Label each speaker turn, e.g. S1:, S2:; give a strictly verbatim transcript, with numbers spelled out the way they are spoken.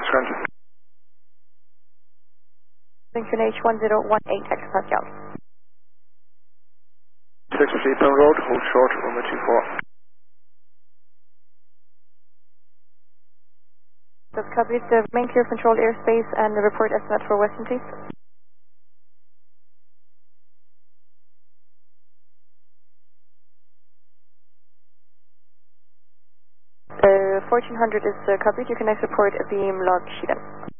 S1: six twenty.
S2: Wellington H one zero one eight hectopascal.
S1: six Seapound Road, hold short, runway two four.
S2: That's copied. The main clear control airspace and the report estimate for Western, please. Uh, fourteen hundred is uh, copied. You can next report a beam log sheet.